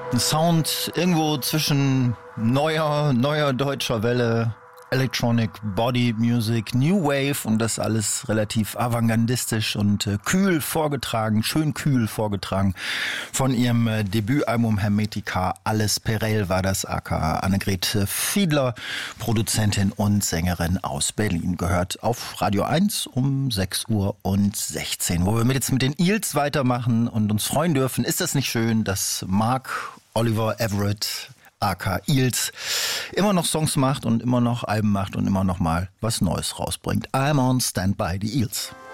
Ein Sound irgendwo zwischen neuer deutscher Welle, Electronic Body Music, New Wave und das alles relativ avantgardistisch und kühl vorgetragen, schön kühl vorgetragen von ihrem Debütalbum Hermetica. Alles Perel war das, aka Annegret Fiedler, Produzentin und Sängerin aus Berlin. Gehört auf Radio 1 um 6:16 Uhr. Wo wir jetzt mit den Eels weitermachen und uns freuen dürfen, ist das nicht schön, dass Mark Oliver Everett aka Eels immer noch Songs macht und immer noch Alben macht und immer noch mal was Neues rausbringt. I'm on Standby, die Eels.